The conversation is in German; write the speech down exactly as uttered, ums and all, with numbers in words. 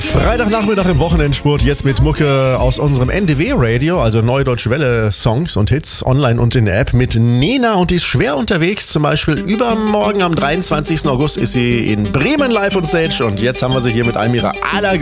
Freitagnachmittag im Wochenendspurt, jetzt mit Mucke aus unserem N D W-Radio, also Neue Deutsche Welle Songs und Hits, online und in der App mit Nena, und die ist schwer unterwegs. Zum Beispiel übermorgen am dreiundzwanzigsten August ist sie in Bremen live on stage, und jetzt haben wir sie hier mit einem ihrer allergrößten